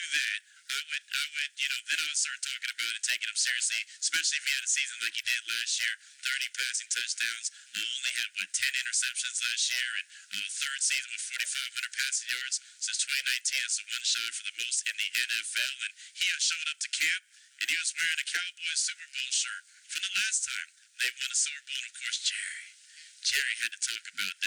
that, then I would start talking about it, taking him seriously, especially if he had a season like he did last year, 30 passing touchdowns, only had, 10 interceptions last year, and third season with 4,500 passing yards since 2019. That's the one shot for the most in the NFL, and he showed up to camp, and he was wearing a Cowboys Super Bowl shirt from the last time they won a Super Bowl, and of course, Jerry had to talk about